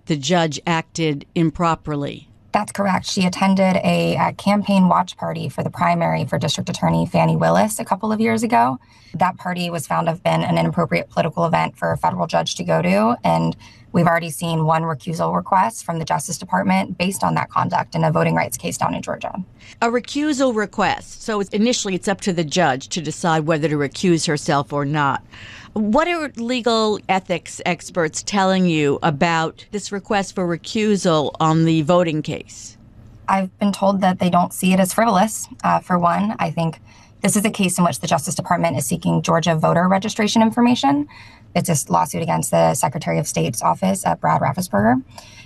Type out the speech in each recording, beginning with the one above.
the judge acted improperly. That's correct. She attended a campaign watch party for the primary for District Attorney Fani Willis a couple of years ago. That party was found to have been an inappropriate political event for a federal judge to go to, and we've already seen one recusal request from the Justice Department based on that conduct in a voting rights case down in Georgia. A recusal request. So initially it's up to the judge to decide whether to recuse herself or not. What are legal ethics experts telling you about this request for recusal on the voting case? I've been told that they don't see it as frivolous. For one, I think this is a case in which the Justice Department is seeking Georgia voter registration information. It's a lawsuit against the Secretary of State's office, Brad Raffensperger.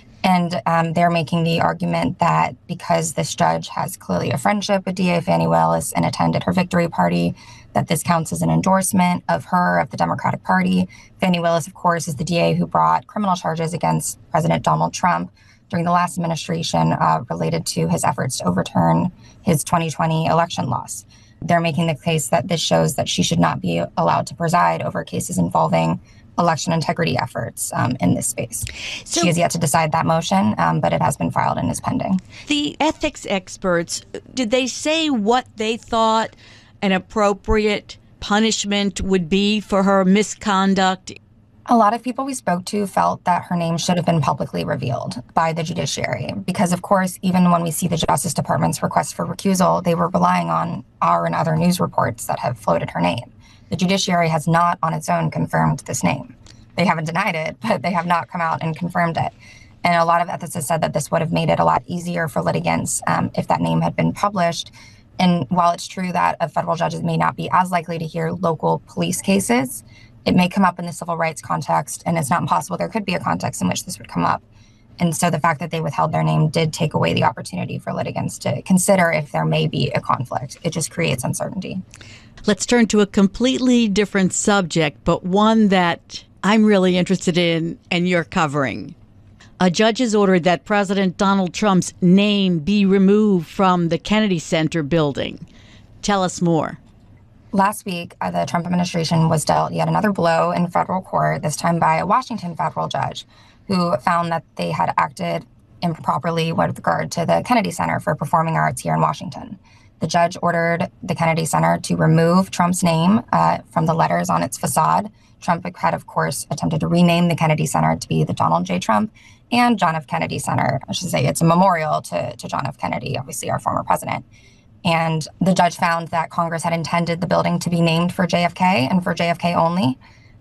And they're making the argument that because this judge has clearly a friendship with DA Fani Willis and attended her victory party, that this counts as an endorsement of her, of the Democratic Party. Fani Willis, of course, is the DA who brought criminal charges against President Donald Trump during the last administration related to his efforts to overturn his 2020 election loss. They're making the case that this shows that she should not be allowed to preside over cases involving election integrity efforts in this space. So, she has yet to decide that motion, but it has been filed and is pending. The ethics experts, did they say what they thought an appropriate punishment would be for her misconduct? A lot of people we spoke to felt that her name should have been publicly revealed by the judiciary because, of course, even when we see the Justice Department's request for recusal, they were relying on our and other news reports that have floated her name. The judiciary has not on its own confirmed this name. They haven't denied it, but they have not come out and confirmed it. And a lot of ethicists said that this would have made it a lot easier for litigants if that name had been published. And while it's true that a federal judge may not be as likely to hear local police cases, it may come up in the civil rights context, and it's not impossible. There could be a context in which this would come up. And so the fact that they withheld their name did take away the opportunity for litigants to consider if there may be a conflict. It just creates uncertainty. Let's turn to a completely different subject, but one that I'm really interested in and you're covering. A judge has ordered that President Donald Trump's name be removed from the Kennedy Center building. Tell us more. Last week, the Trump administration was dealt yet another blow in federal court, this time by a Washington federal judge who found that they had acted improperly with regard to the Kennedy Center for Performing Arts here in Washington. The judge ordered the Kennedy Center to remove Trump's name from the letters on its facade. Trump had, of course, attempted to rename the Kennedy Center to be the Donald J. Trump and John F. Kennedy Center. I should say it's a memorial to John F. Kennedy, obviously our former president. And the judge found that Congress had intended the building to be named for JFK and for JFK only.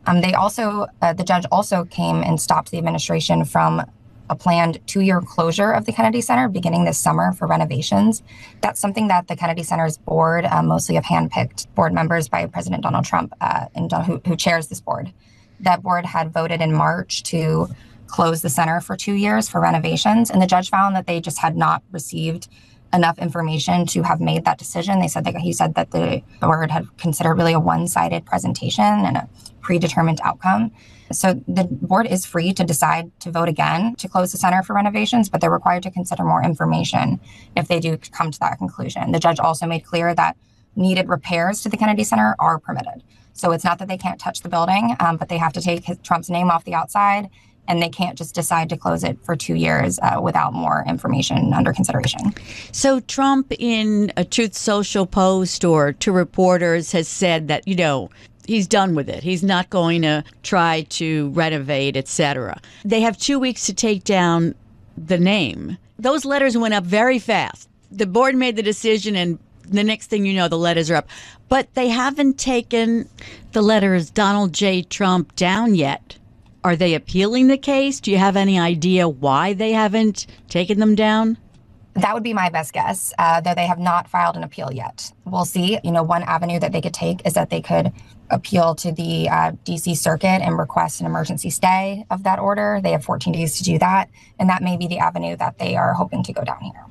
The judge also came and stopped the administration from a planned 2-year closure of the Kennedy Center beginning this summer for renovations. That's something that the Kennedy Center's board, mostly of handpicked board members by President Donald Trump, who chairs this board. That board had voted in March to close the center for 2 years for renovations, and the judge found that they just had not received enough information to have made that decision. He said that the board had considered really a one-sided presentation and a predetermined outcome. So the board is free to decide to vote again to close the center for renovations, but they're required to consider more information if they do come to that conclusion. The judge also made clear that needed repairs to the Kennedy Center are permitted. So it's not that they can't touch the building, but they have to take Trump's name off the outside, and they can't just decide to close it for 2 years without more information under consideration. So Trump, in a Truth Social post or to reporters, has said that, he's done with it. He's not going to try to renovate, etc. They have 2 weeks to take down the name. Those letters went up very fast. The board made the decision, and the next thing you know, the letters are up. But they haven't taken the letters Donald J. Trump down yet. Are they appealing the case? Do you have any idea why they haven't taken them down? That would be my best guess, though they have not filed an appeal yet. We'll see. One avenue that they could take is that they could appeal to the D.C. Circuit and request an emergency stay of that order. They have 14 days to do that, and that may be the avenue that they are hoping to go down here.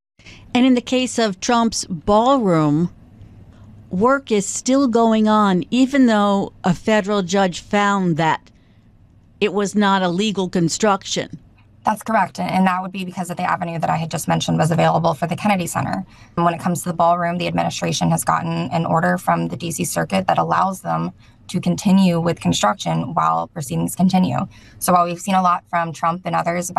And in the case of Trump's ballroom, work is still going on, even though a federal judge found that it was not a legal construction. That's correct. And that would be because of the avenue that I had just mentioned was available for the Kennedy Center. And when it comes to the ballroom, the administration has gotten an order from the D.C. Circuit that allows them to continue with construction while proceedings continue. So while we've seen a lot from Trump and others about